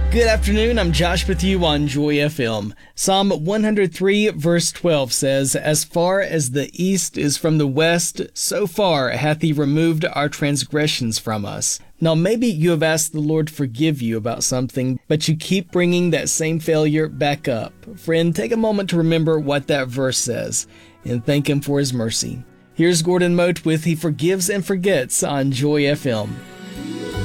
Good afternoon, I'm Josh with you on Joy FM. Psalm 103 verse 12 says, "As far as the east is from the west, so far hath he removed our transgressions from us." Now maybe you have asked the Lord to forgive you about something, but you keep bringing that same failure back up. Friend, take a moment to remember what that verse says and thank Him for His mercy. Here's Gordon Mote with He Forgives and Forgets on Joy FM.